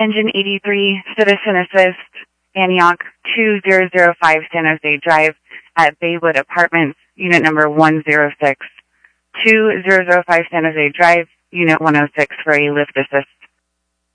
Engine 83, Citizen Assist, Antioch 2005 San Jose Drive at Baywood Apartments, Unit number 106. 2005 San Jose Drive, Unit 106 for a lift assist.